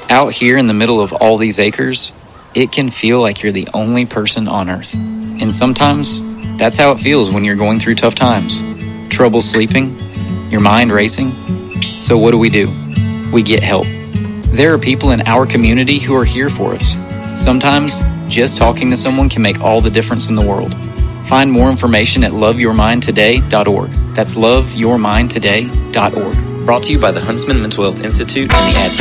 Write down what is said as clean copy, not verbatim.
Out here in the middle of all these acres, it can feel like you're the only person on earth. And sometimes, that's how it feels when you're going through tough times. Trouble sleeping, your mind racing. So what do? We get help. There are people in our community who are here for us. Sometimes, just talking to someone can make all the difference in the world. Find more information at loveyourmindtoday.org. That's loveyourmindtoday.org. Brought to you by the Huntsman Mental Health Institute and the Ad